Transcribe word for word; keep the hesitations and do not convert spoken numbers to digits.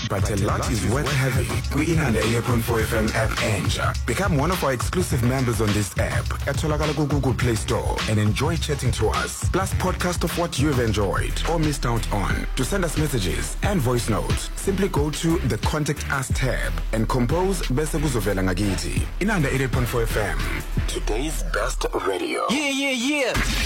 but a lot is worth having. Kwi-Inanda eighty point four F M app entsha. Become one of our exclusive members on this app at Tolakala Google Play Store and enjoy chatting to us. Plus podcast of what you've enjoyed or missed out on. To send us messages and voice notes, simply go to the Contact Us tab and compose bese kuzovela ngakithi. Inanda eighty point four F M. Today's best radio. Yeah, yeah, yeah.